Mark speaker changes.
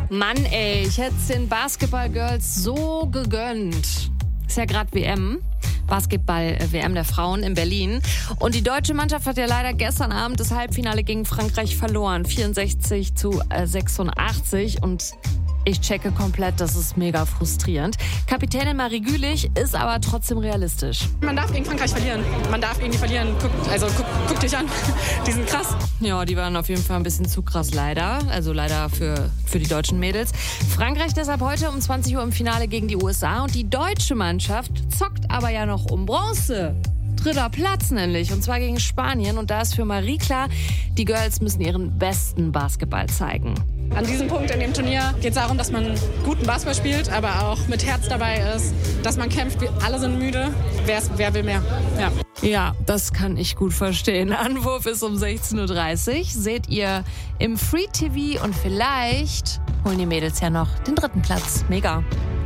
Speaker 1: Mann, ey, ich hätte es den Basketball-Girls so gegönnt. Ist ja gerade WM. Basketball-WM der Frauen in Berlin. Und die deutsche Mannschaft hat ja leider gestern Abend das Halbfinale gegen Frankreich verloren. 64-86. Und ich checke komplett, das ist mega frustrierend. Kapitänin Marie Gülich ist aber trotzdem realistisch.
Speaker 2: Man darf gegen Frankreich verlieren. Man darf gegen die verlieren. Guck dich an. Die sind krass.
Speaker 1: Ja, die waren auf jeden Fall ein bisschen zu krass, leider. Also leider für die deutschen Mädels. Frankreich deshalb heute um 20 Uhr im Finale gegen die USA. Und die deutsche Mannschaft zockt aber ja noch um Bronze. 3. Platz nämlich, und zwar gegen Spanien. Und da ist für Marie klar, die Girls müssen ihren besten Basketball zeigen.
Speaker 2: An diesem Punkt in dem Turnier geht es darum, dass man guten Basketball spielt, aber auch mit Herz dabei ist, dass man kämpft. Wir alle sind müde. Wer will mehr? Ja.
Speaker 1: Ja, das kann ich gut verstehen. Anwurf ist um 16.30 Uhr. Seht ihr im Free TV und vielleicht holen die Mädels ja noch den 3. Platz. Mega.